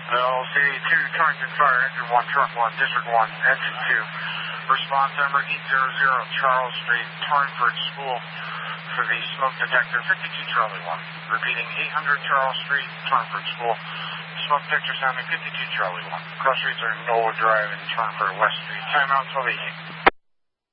LCA 2, Torrington Fire, Engine 1, Truck 1, District 1, Engine 2. Response number 800, Charles Street, Torringford School, for the smoke detector, 52 Charlie 1. Repeating, 800 Charles Street, Torringford School. Smoke detector sounding 52 Charlie 1. Cross streets are Nola Drive and Torringford West Street. Timeout till 8.